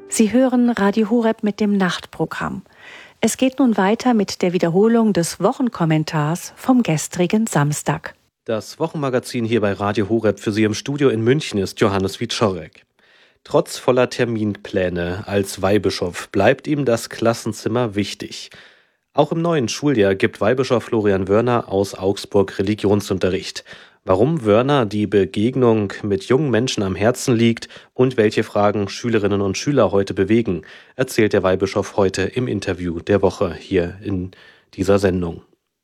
Sie hören Radio Horeb mit dem Nachtprogramm. Es geht nun weiter mit der Wiederholung des Wochenkommentars vom gestrigen Samstag. Das Wochenmagazin hier bei Radio Horeb für Sie im Studio in München ist Johannes Wieczorek. Trotz voller Terminpläne als Weihbischof bleibt ihm das Klassenzimmer wichtig. Auch im neuen Schuljahr gibt Weihbischof Florian Wörner aus Augsburg Religionsunterricht. Warum Wörner die Begegnung mit jungen Menschen am Herzen liegt und welche Fragen Schülerinnen und Schüler heute bewegen, erzählt der Weihbischof heute im Interview der Woche hier in dieser Sendung.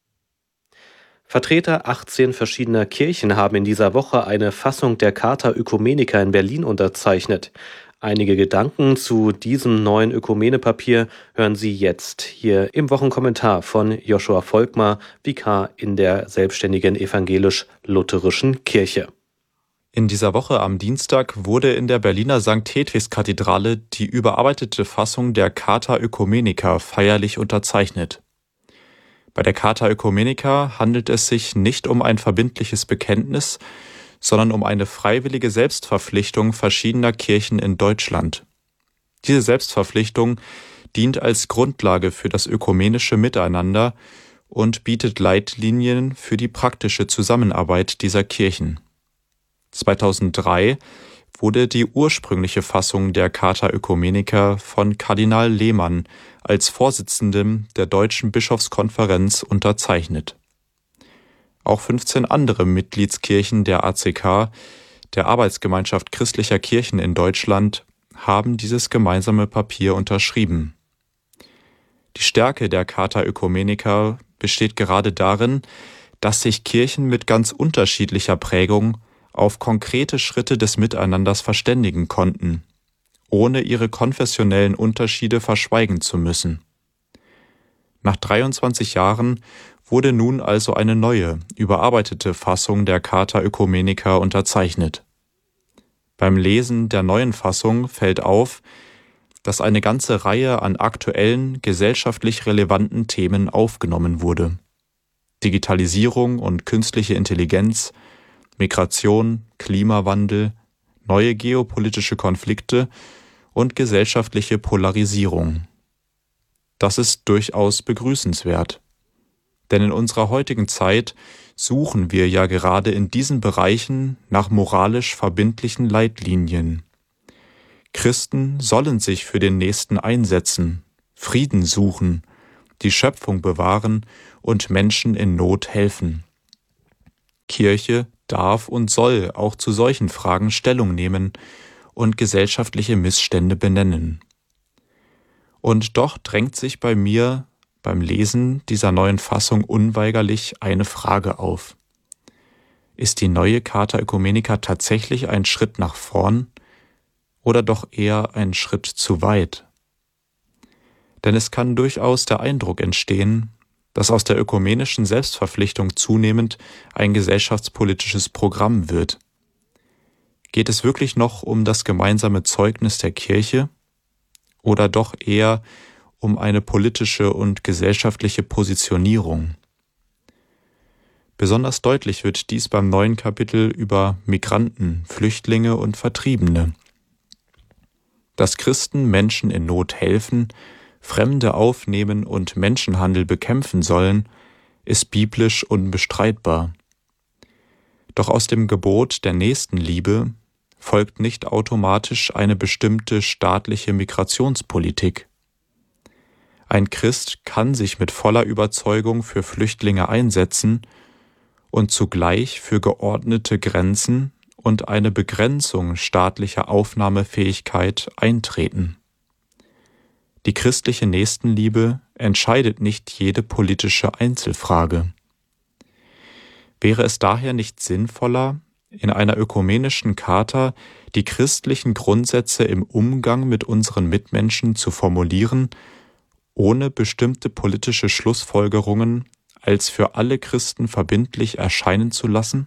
Vertreter 18 verschiedener Kirchen haben in dieser Woche eine Fassung der Charta Oecumenica in Berlin unterzeichnet. Einige Gedanken zu diesem neuen Ökumenepapier hören Sie jetzt hier im Wochenkommentar von Joshua Volkmar, Vikar in der selbstständigen evangelisch-lutherischen Kirche. In dieser Woche am Dienstag wurde in der Berliner St. Hedwigs-Kathedrale die überarbeitete Fassung der Charta Oecumenica feierlich unterzeichnet. Bei der Charta Oecumenica handelt es sich nicht um ein verbindliches Bekenntnis, sondern um eine freiwillige Selbstverpflichtung verschiedener Kirchen in Deutschland. Diese Selbstverpflichtung dient als Grundlage für das ökumenische Miteinander und bietet Leitlinien für die praktische Zusammenarbeit dieser Kirchen. 2003 wurde die ursprüngliche Fassung der Charta Oecumenica von Kardinal Lehmann als Vorsitzendem der Deutschen Bischofskonferenz unterzeichnet. Auch 15 andere Mitgliedskirchen der ACK, der Arbeitsgemeinschaft christlicher Kirchen in Deutschland, haben dieses gemeinsame Papier unterschrieben. Die Stärke der Charta Oecumenica besteht gerade darin, dass sich Kirchen mit ganz unterschiedlicher Prägung auf konkrete Schritte des Miteinanders verständigen konnten, ohne ihre konfessionellen Unterschiede verschweigen zu müssen. Nach 23 Jahren wurde nun also eine neue, überarbeitete Fassung der Charta Oecumenica unterzeichnet. Beim Lesen der neuen Fassung fällt auf, dass eine ganze Reihe an aktuellen, gesellschaftlich relevanten Themen aufgenommen wurde. Digitalisierung und künstliche Intelligenz, Migration, Klimawandel, neue geopolitische Konflikte und gesellschaftliche Polarisierung. Das ist durchaus begrüßenswert. Denn in unserer heutigen Zeit suchen wir ja gerade in diesen Bereichen nach moralisch verbindlichen Leitlinien. Christen sollen sich für den Nächsten einsetzen, Frieden suchen, die Schöpfung bewahren und Menschen in Not helfen. Kirche darf und soll auch zu solchen Fragen Stellung nehmen und gesellschaftliche Missstände benennen. Und doch drängt sich bei mir beim Lesen dieser neuen Fassung unweigerlich eine Frage auf. Ist die neue Charta Oecumenica tatsächlich ein Schritt nach vorn oder doch eher ein Schritt zu weit? Denn es kann durchaus der Eindruck entstehen, dass aus der ökumenischen Selbstverpflichtung zunehmend ein gesellschaftspolitisches Programm wird. Geht es wirklich noch um das gemeinsame Zeugnis der Kirche oder doch eher um eine politische und gesellschaftliche Positionierung? Besonders deutlich wird dies beim neuen Kapitel über Migranten, Flüchtlinge und Vertriebene. Dass Christen Menschen in Not helfen, Fremde aufnehmen und Menschenhandel bekämpfen sollen, ist biblisch unbestreitbar. Doch aus dem Gebot der Nächstenliebe folgt nicht automatisch eine bestimmte staatliche Migrationspolitik. Ein Christ kann sich mit voller Überzeugung für Flüchtlinge einsetzen und zugleich für geordnete Grenzen und eine Begrenzung staatlicher Aufnahmefähigkeit eintreten. Die christliche Nächstenliebe entscheidet nicht jede politische Einzelfrage. Wäre es daher nicht sinnvoller, in einer ökumenischen Charta die christlichen Grundsätze im Umgang mit unseren Mitmenschen zu formulieren, ohne bestimmte politische Schlussfolgerungen als für alle Christen verbindlich erscheinen zu lassen?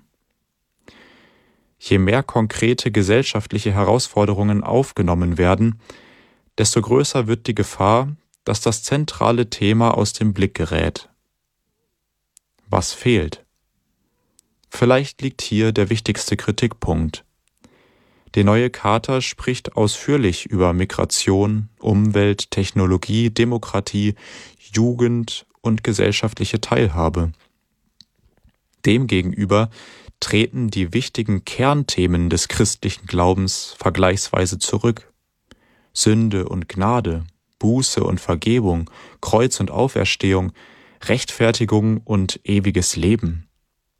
Je mehr konkrete gesellschaftliche Herausforderungen aufgenommen werden, desto größer wird die Gefahr, dass das zentrale Thema aus dem Blick gerät. Was fehlt? Vielleicht liegt hier der wichtigste Kritikpunkt. Die neue Charta spricht ausführlich über Migration, Umwelt, Technologie, Demokratie, Jugend und gesellschaftliche Teilhabe. Demgegenüber treten die wichtigen Kernthemen des christlichen Glaubens vergleichsweise zurück. Sünde und Gnade, Buße und Vergebung, Kreuz und Auferstehung, Rechtfertigung und ewiges Leben.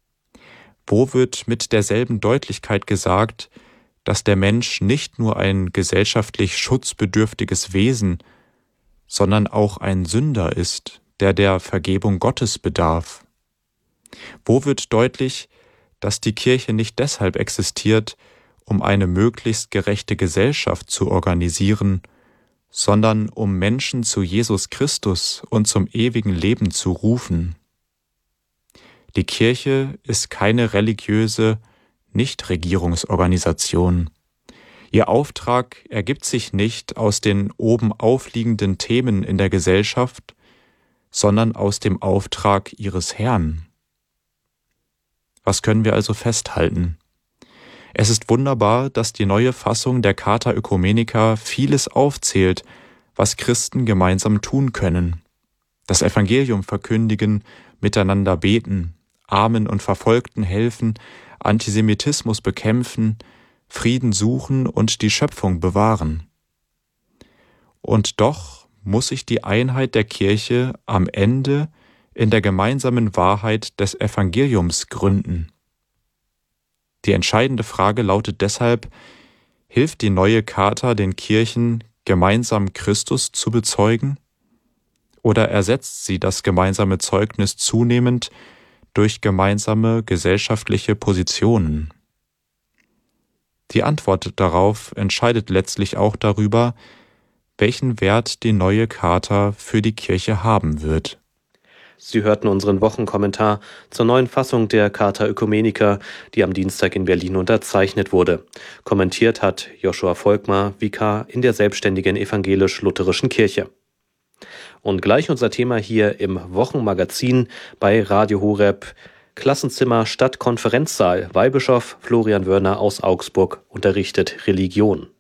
Wo wird mit derselben Deutlichkeit gesagt, dass der Mensch nicht nur ein gesellschaftlich schutzbedürftiges Wesen, sondern auch ein Sünder ist, der Vergebung Gottes bedarf? Wo wird deutlich, dass die Kirche nicht deshalb existiert, um eine möglichst gerechte Gesellschaft zu organisieren, sondern um Menschen zu Jesus Christus und zum ewigen Leben zu rufen? Die Kirche ist keine religiöse Nichtregierungsorganisation. Ihr Auftrag ergibt sich nicht aus den oben aufliegenden Themen in der Gesellschaft, sondern aus dem Auftrag ihres Herrn. Was können wir also festhalten? Es ist wunderbar, dass die neue Fassung der Charta Oecumenica vieles aufzählt, was Christen gemeinsam tun können. Das Evangelium verkündigen, miteinander beten, Armen und Verfolgten helfen, Antisemitismus bekämpfen, Frieden suchen und die Schöpfung bewahren. Und doch muss sich die Einheit der Kirche am Ende in der gemeinsamen Wahrheit des Evangeliums gründen. Die entscheidende Frage lautet deshalb: Hilft die neue Charta den Kirchen, gemeinsam Christus zu bezeugen? Oder ersetzt sie das gemeinsame Zeugnis zunehmend durch gemeinsame gesellschaftliche Positionen? Die Antwort darauf entscheidet letztlich auch darüber, welchen Wert die neue Charta für die Kirche haben wird. Sie hörten unseren Wochenkommentar zur neuen Fassung der Charta Oecumenica, die am Dienstag in Berlin unterzeichnet wurde. Kommentiert hat Joshua Volkmar, Vikar in der selbstständigen evangelisch-lutherischen Kirche. Und gleich unser Thema hier im Wochenmagazin bei Radio Horeb: Klassenzimmer statt Konferenzsaal. Weihbischof Florian Wörner aus Augsburg unterrichtet Religion.